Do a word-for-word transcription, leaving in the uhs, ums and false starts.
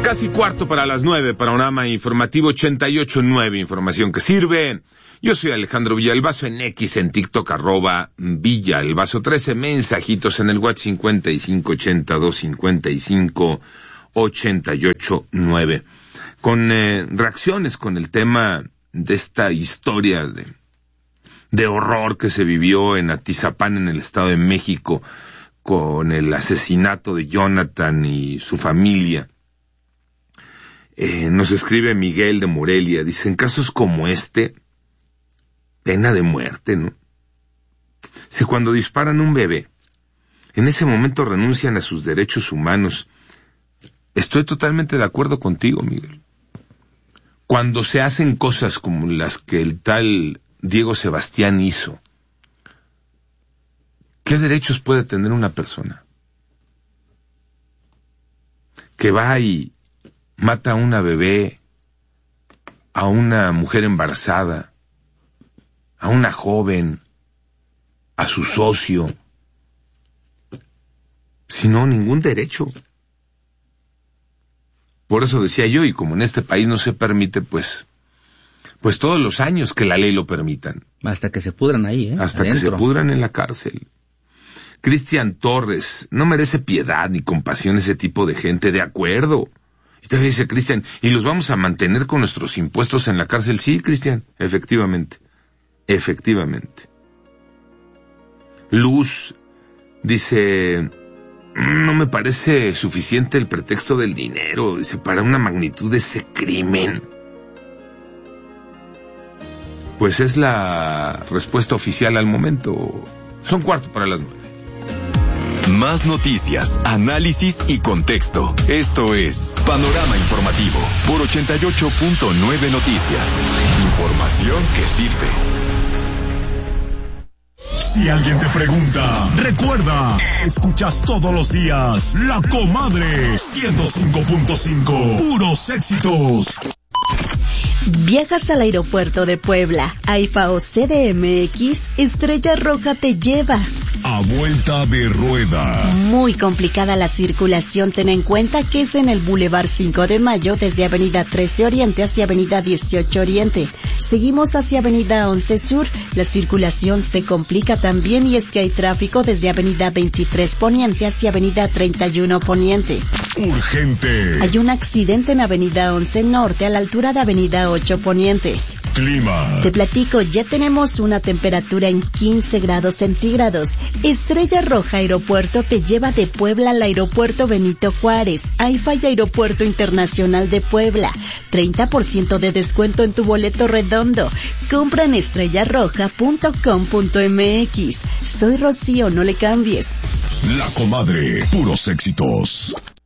Casi cuarto para las nueve, panorama informativo ochenta y ocho nueve, información que sirve. Yo soy Alejandro Villalbazo, en X, en TikTok, arroba Villalbazo trece, mensajitos en el WhatsApp cincuenta y cinco ochenta y dos cincuenta y cinco ochenta y ocho nueve. Con eh, reacciones con el tema de esta historia de, de horror que se vivió en Atizapán, en el Estado de México, con el asesinato de Jonathan y su familia. Eh, nos escribe Miguel de Morelia, dice, en casos como este, pena de muerte, ¿no? Si cuando disparan un bebé, en ese momento renuncian a sus derechos humanos. Estoy totalmente de acuerdo contigo, Miguel. Cuando se hacen cosas como las que el tal Diego Sebastián hizo, ¿qué derechos puede tener una persona que va y mata a una bebé, a una mujer embarazada, a una joven, a su socio? Sino ningún derecho. Por eso decía yo, y como en este país no se permite, pues, pues todos los años que la ley lo permitan. Hasta que se pudran ahí, ¿eh? Hasta Adentro. que se pudran en la cárcel. Cristian Torres, no merece piedad ni compasión ese tipo de gente, de acuerdo. Y te dice Cristian, ¿y los vamos a mantener con nuestros impuestos en la cárcel? Sí, Cristian, efectivamente, efectivamente. Luz dice, no me parece suficiente el pretexto del dinero, dice, para una magnitud de ese crimen. Pues es la respuesta oficial al momento. Son cuarto para las nueve. Más noticias, análisis y contexto. Esto es Panorama Informativo por ochenta y ocho punto nueve Noticias. Información que sirve. Si alguien te pregunta, recuerda, escuchas todos los días La Comadre ciento cinco punto cinco. Puros éxitos. Viajas al aeropuerto de Puebla, AIFA o C D M X, Estrella Roja te lleva. A vuelta de rueda. Muy complicada la circulación, ten en cuenta que es en el Boulevard cinco de Mayo, desde Avenida trece Oriente hacia Avenida dieciocho Oriente. Seguimos hacia Avenida once Sur, la circulación se complica también y es que hay tráfico desde Avenida veintitrés Poniente hacia Avenida treinta y uno Poniente. Urgente. Hay un accidente en Avenida once Norte a la altura de Avenida ocho Poniente. Clima. Te platico, ya tenemos una temperatura en quince grados centígrados. Estrella Roja Aeropuerto te lleva de Puebla al Aeropuerto Benito Juárez, AIFA y Aeropuerto Internacional de Puebla. treinta por ciento de descuento en tu boleto redondo. Compra en estrella roja punto com punto m x. Soy Rocío, no le cambies. La Comadre, puros éxitos.